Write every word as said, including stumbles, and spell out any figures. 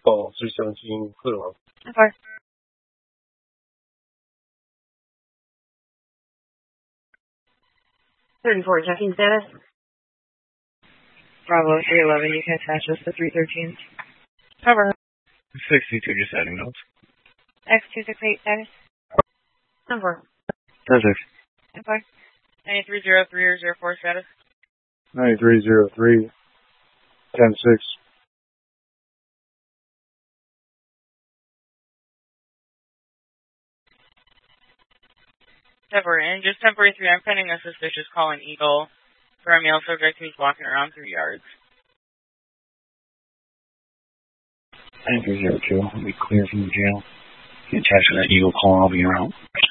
call three seventeen, clear on. Okay. thirty-four, checking status. Bravo three eleven, you can attach us to three thirteen. Cover. sixty-two, just adding notes. X two six eight status. Number. ten six. Okay. ninety-three zero three or zero four status. ninety-three zero three, ten six. Temporary, and just temporary three, I'm pending a suspicious call in Eagle for a male subject who's walking around three yards. ninety-three zero two, I'll be clear from the jail. You attach to that Eagle call, I'll be around.